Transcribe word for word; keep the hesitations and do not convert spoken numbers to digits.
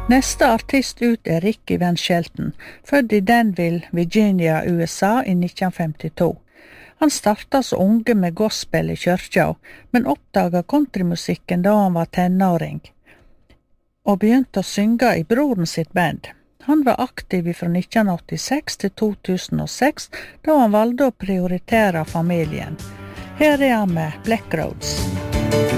Neste artist ut er Ricky Van Shelton, født i Danville, Virginia, U S A i nitten femtito. Han starta så unge med gospel i kyrkja, men oppdaga countrymusikken da han var tenåring, og begynte å synge i broren sitt band. Han var aktiv fra nitten åttiseks til to tusen og seks, da han valgte å prioritere familien. Her er han med Black Roads.